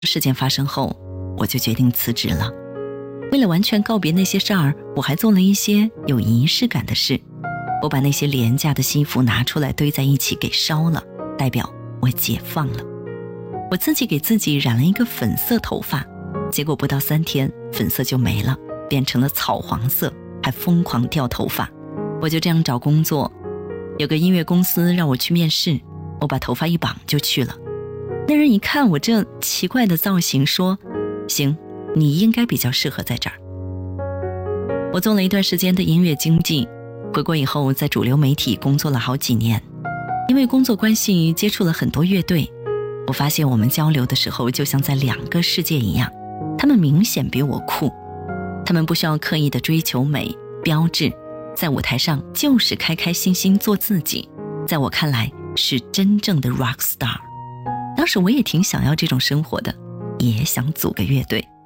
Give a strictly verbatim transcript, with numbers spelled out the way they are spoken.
事件发生后，我就决定辞职了。为了完全告别那些事儿，我还做了一些有仪式感的事。我把那些廉价的西服拿出来堆在一起给烧了，代表我解放了。我自己给自己染了一个粉色头发，结果不到三天粉色就没了，变成了草黄色，还疯狂掉头发。我就这样找工作，有个音乐公司让我去面试，我把头发一绑就去了。那人一看我这奇怪的造型，说行，你应该比较适合在这儿。我做了一段时间的音乐经纪，回国以后在主流媒体工作了好几年，因为工作关系接触了很多乐队。我发现我们交流的时候就像在两个世界一样，他们明显比我酷，他们不需要刻意的追求美标志，在舞台上就是开开心心做自己，在我看来是真正的 rock star。当时我也挺想要这种生活的，也想组个乐队。